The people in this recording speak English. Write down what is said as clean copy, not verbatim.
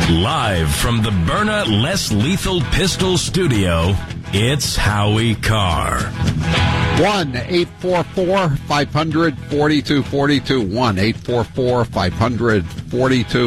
Live from the Byrna Less Lethal Pistol Studio, it's Howie Carr. 1-844-500-4242. 1-844-500-4242.